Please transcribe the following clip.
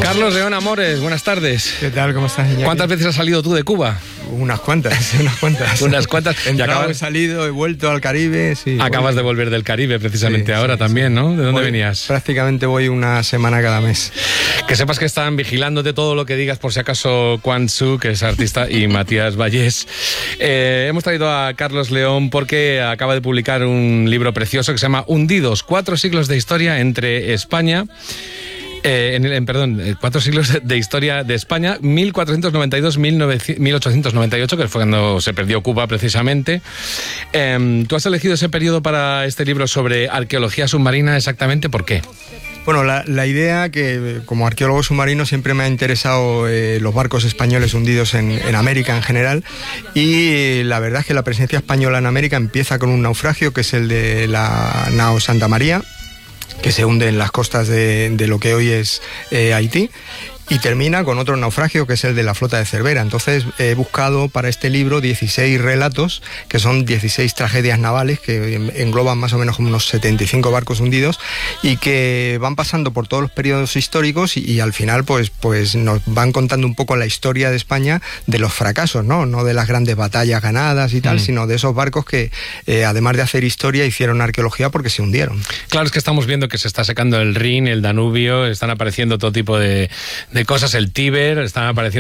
Carlos León Amores, buenas tardes. ¿Qué tal? ¿Cómo estás, Iñaki? ¿Cuántas veces has salido tú de Cuba? Unas cuantas. Unas cuantas. He entrado, he salido, he vuelto al Caribe, sí. Acabas de volver del Caribe precisamente ahora también, ¿no? ¿De dónde venías? Prácticamente voy una semana cada mes. Que sepas que están vigilándote todo lo que digas por si acaso Quan Tzu, que es artista, y Matías Vallés. Hemos traído a Carlos León porque acaba de publicar un libro precioso que se llama Hundidos, 4 siglos de historia entre España... 4 siglos de historia de España, 1492-1898, que fue cuando se perdió Cuba precisamente. ¿Tú has elegido ese periodo para este libro sobre arqueología submarina exactamente? ¿Por qué? Bueno, la idea que como arqueólogo submarino siempre me ha interesado los barcos españoles hundidos en América en general, y la verdad es que la presencia española en América empieza con un naufragio que es el de la nao Santa María, que se hunde en las costas de lo que hoy es Haití, y termina con otro naufragio que es el de la flota de Cervera. Entonces he buscado para este libro 16 relatos, que son 16 tragedias navales que engloban más o menos como unos 75 barcos hundidos, y que van pasando por todos los periodos históricos y al final pues nos van contando un poco la historia de España, de los fracasos, no de las grandes batallas ganadas y tal, sino de esos barcos que además de hacer historia hicieron arqueología porque se hundieron. Claro, es que estamos viendo que se está secando el Rin, el Danubio, están apareciendo todo tipo de cosas, el Tíber, están apareciendo